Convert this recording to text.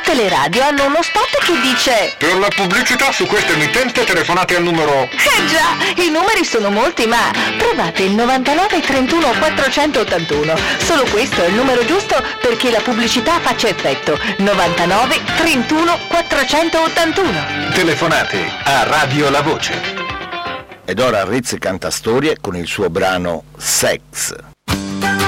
tutte le radio hanno uno spot che dice: per la pubblicità su questa emittente telefonate al numero... già, i numeri sono molti, ma provate il 99 31 481. Solo questo è il numero giusto perché la pubblicità faccia effetto. 99 31 481. Telefonate a Radio La Voce. Ed ora Riz canta storie con il suo brano Sex.